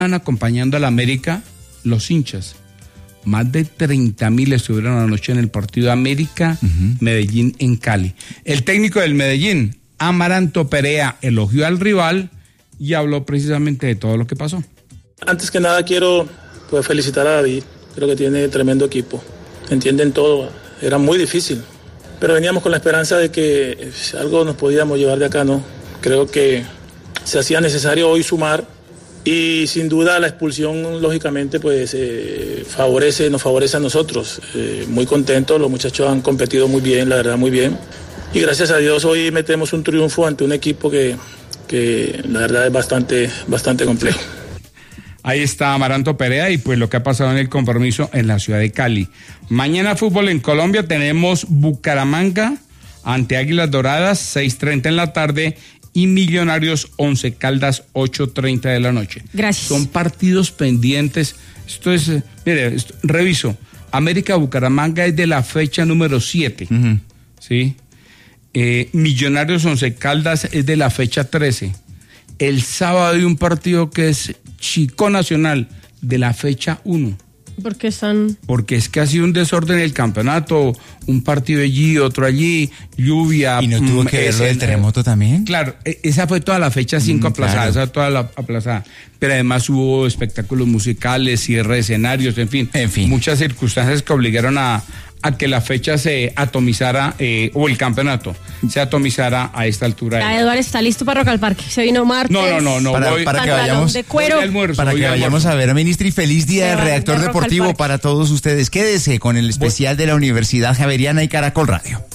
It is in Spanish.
Estaban acompañando a la América los hinchas. Más de 30.000 estuvieron anoche en el partido América-Medellín en Cali. El técnico del Medellín, Amaranto Perea, elogió al rival y habló precisamente de todo lo que pasó. Antes que nada quiero felicitar a David. Creo que tiene tremendo equipo. Entienden todo. Era muy difícil. Pero veníamos con la esperanza de que algo nos podíamos llevar de acá, ¿no? Creo que se hacía necesario hoy sumar. Y sin duda la expulsión, lógicamente, pues nos favorece a nosotros. Muy contentos, los muchachos han competido muy bien, la verdad, muy bien. Y gracias a Dios hoy metemos un triunfo ante un equipo que la verdad es bastante complejo. Ahí está Amaranto Perea y pues lo que ha pasado en el compromiso en la ciudad de Cali. Mañana fútbol en Colombia, tenemos Bucaramanga ante Águilas Doradas, 6:30 en la tarde, y Millonarios 11 Caldas 8:30 de la noche. Gracias. Son partidos pendientes. Esto es, reviso. América Bucaramanga es de la fecha número 7. Uh-huh. ¿Sí? Millonarios 11 Caldas es de la fecha 13. El sábado hay un partido que es Chico Nacional de la fecha 1. ¿Por qué están? Porque es que ha sido un desorden en el campeonato, un partido allí, otro allí, lluvia. ¿Y no tuvo que ver lo del terremoto también? Claro, esa fue toda la fecha 5 aplazada, claro. Esa toda la aplazada. Pero además hubo espectáculos musicales, cierre de escenarios, en fin. Muchas circunstancias que obligaron a que la fecha se atomizara, o el campeonato se atomizara a esta altura. Eduardo está listo para Rock al Parque. Se vino martes. No. Para que vayamos de cuero. Para que vayamos a ver a Ministri. Feliz día del redactor deportivo para todos ustedes. Quédese con el especial de la Universidad Javeriana y Caracol Radio.